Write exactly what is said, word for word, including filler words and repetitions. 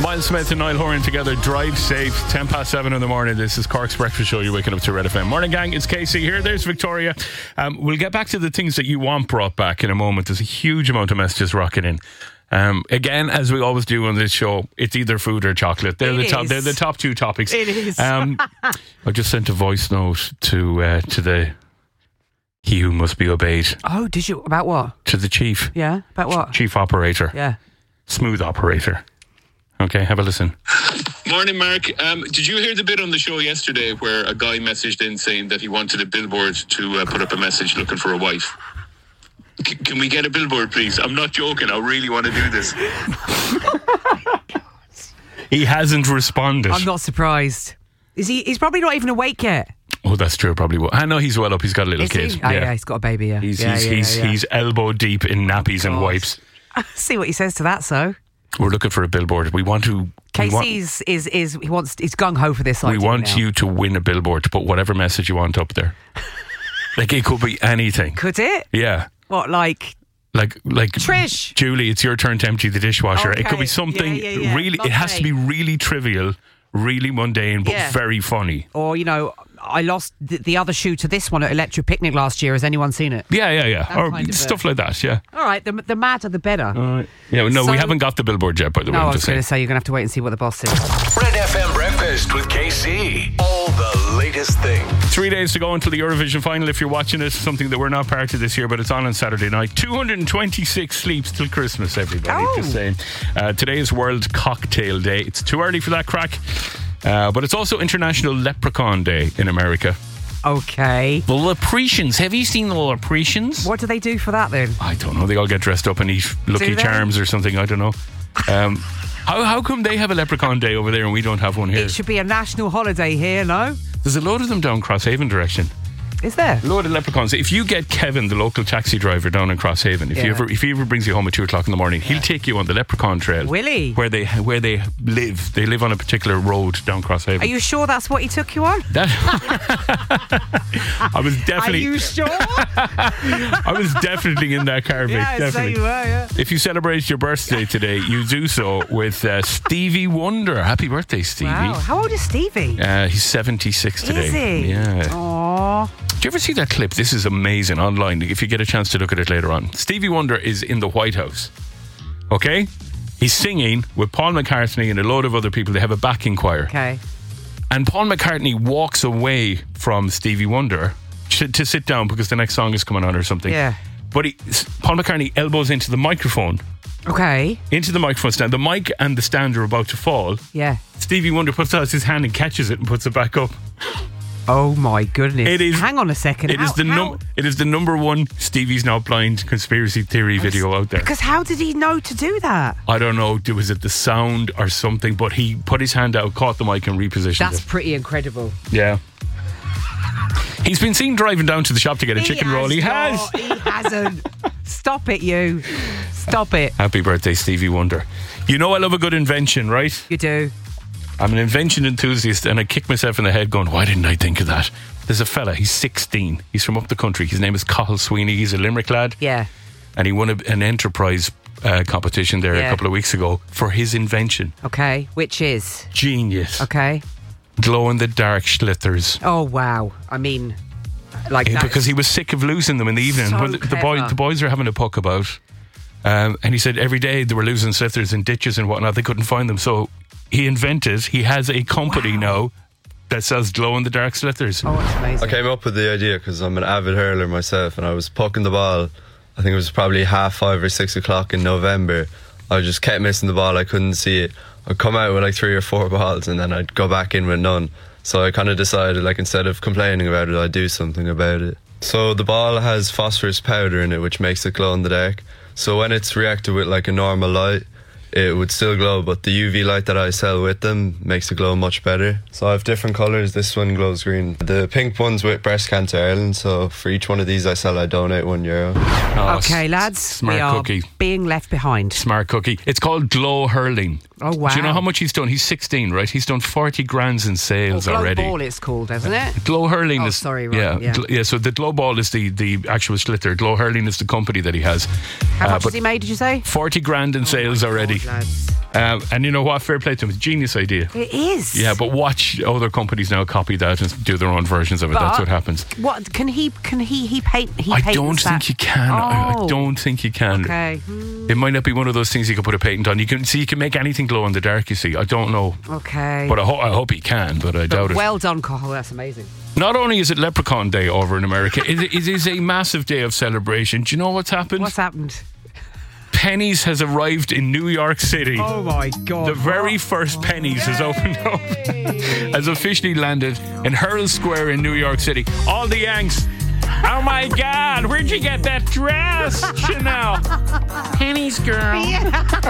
Miles Smith and Niall Horan together. Drive safe. ten past seven in the morning. This is Cork's Breakfast Show. You're waking up to Red F M. Morning, gang. It's Casey here. There's Victoria. Um, we'll get back to the things that you want brought back in a moment. There's a huge amount of messages rocking in. Um, again, as we always do on this show, it's either food or chocolate. They're it the top. is. They're the top two topics. It is. Um, I just sent a voice note to uh, to the he who must be obeyed. Oh, did you? About what? To the chief. Yeah. About what? Chief operator. Yeah. Smooth operator. Okay, have a listen. Morning, Mark. Um, did you hear the bit on the show yesterday where a guy messaged in saying that he wanted a billboard to uh, put up a message looking for a wife? C- can we get a billboard, please? I'm not joking. I really want to do this. He hasn't responded. I'm not surprised. Is he? He's probably not even awake yet. Oh, that's true. Probably. Will. I know he's well up. He's got a little Is kid. he? Oh, yeah. He's got a baby. Yeah. He's yeah, he's yeah, he's, yeah. he's elbow deep in nappies and God. wipes. See what he says to that. So We're looking for a billboard. We want to. we want- Casey's is is he wants he's gung ho for this We idea want now. you to win a billboard to put whatever message you want up there. Like it could be anything. Could it? Yeah. What, like Like like Trish? Julie, it's your turn to empty the dishwasher. It could Okay. be something Yeah, yeah, yeah. really. It has to be Mundane. really trivial, really mundane, but Yeah. very funny. Or, you know, I lost the, the other shoe to this one at Electric Picnic last year. Has anyone seen it? Yeah, yeah, yeah. That Or kind of stuff a- like that. Yeah. All right, the, the madder the better. Uh, yeah. No, So- we haven't got the billboard yet. By the way, no, I'm I was just going saying. to say you're going to have to wait and see what the boss says. Red F M Breakfast with K C. All the latest things. Three days to go until the Eurovision final. If you're watching it, something that we're not part of this year, but it's on on Saturday night. two hundred twenty-six sleeps till Christmas, everybody. Oh. Just saying. Uh, today is World Cocktail Day. It's too early for that crack, uh, but it's also International Leprechaun Day in America. Okay. The Leprechauns. Have you seen the Leprechauns? What do they do for that then? I don't know. They all get dressed up and eat Lucky they? Charms or something. I don't know. Um, how, how come they have a Leprechaun Day over there and we don't have one here? It should be a national holiday here, no? There's a load of them down Crosshaven direction. Is there? A load of leprechauns. If you get Kevin, the local taxi driver down in Crosshaven, if Yeah. you ever if he ever brings you home at two o'clock in the morning, he'll take you on the Leprechaun Trail. Will he? Where they where they live. They live on a particular road down Crosshaven. Are you sure that's what he took you on? That I was definitely Are you sure? I was definitely in that car, Vic. yeah, so definitely. you were, yeah. If you celebrate your birthday today, you do so with uh, Stevie Wonder. Happy birthday, Stevie. Wow. How old is Stevie? Uh, he's seventy-six today. Is he? Yeah. Aww. Do you ever see that clip? This is amazing online. If you get a chance to look at it later on. Stevie Wonder is in the White House. Okay? He's singing with Paul McCartney and a load of other people. They have a backing choir. Okay. And Paul McCartney walks away from Stevie Wonder to, to sit down because the next song is coming on or something. Yeah. But he, Paul McCartney elbows into the microphone. Okay. Into the microphone stand. The mic and the stand are about to fall. Yeah. Stevie Wonder puts out his hand and catches it and puts it back up. Oh my goodness. It is. Hang on a second. It How- is the how- num- It is the number one Stevie's Not Blind conspiracy theory video out there. Because how did he know to do that? I don't know. Was it the sound or something? But he put his hand out, caught the mic, and repositioned That's it. pretty incredible. Yeah. He's been seen driving down to the shop to get a He chicken has roll. He has. not. He hasn't. Stop it, you. Stop it. Happy birthday, Stevie Wonder. You know I love a good invention, right? You do. I'm an invention enthusiast, and I kick myself in the head going, why didn't I think of that? There's a fella, he's sixteen. He's from up the country. His name is Cathal Sweeney. He's a Limerick lad. Yeah. And he won a, an enterprise uh, competition there Yeah. a couple of weeks ago for his invention. Okay. Which is? Genius. Okay. Glow-in-the-dark schlitters. Oh, wow. I mean, like that. Because he was sick of losing them in the evening. So when the, the, boy, clever. the boys were having a puck about. Um, and he said every day they were losing schlitters in ditches and whatnot. They couldn't find them. So he invented, he has a company Wow. now that sells glow-in-the-dark schlitters. Oh, it's amazing. I came up with the idea because I'm an avid hurler myself, and I was pucking the ball. I think it was probably half five or six o'clock in November. I just kept missing the ball. I couldn't see it. I'd come out with like three or four balls, and then I'd go back in with none. So I kind of decided, like, instead of complaining about it, I'd do something about it. So the ball has phosphorus powder in it, which makes it glow in the dark. So when it's reacted with like a normal light, it would still glow, but the U V light that I sell with them makes it glow much better. So I have different colours. This one glows green. The pink one's with Breast Cancer Ireland, so for each one of these I sell, I donate one euro. Oh, Okay, s- lads. Smart we are cookie. being left behind. Smart cookie. It's called Glow Hurling. Oh, wow. Do you know how much he's done? He's sixteen, right? He's done forty grands in sales Oh, Glow already. Ball it's called, isn't it? Glow Hurling Oh, is sorry, right, yeah, yeah. gl- yeah. So the Glow Ball is the the actual schlitter. Glow Hurling is the company that he has. How Uh, much but has he made, did you say? forty grand in sales Oh my already. God, lads. Um, and you know what? Fair play to him. It's a genius idea. It is. Yeah, but watch other companies now copy that and do their own versions of it. But That's what happens. What can he? Can he? He paint. He I patents don't think that? you can. I, I Oh. don't think you can. Okay. It might not be one of those things you can put a patent on. You can see you can make anything glow in the dark. You see, I don't know, Okay. but I, ho- I hope he can. But I doubt it. well done, Cathal. That's amazing. Not only is it Leprechaun Day over in America, it, it is a massive day of celebration. Do you know what's happened? What's happened? Penny's has arrived in New York City. Oh my God! The very first Penny's has opened up, has officially landed in Herald Square in New York City. All the Yanks. Oh my God, where'd you get that dress, Chanel? Penny's, girl.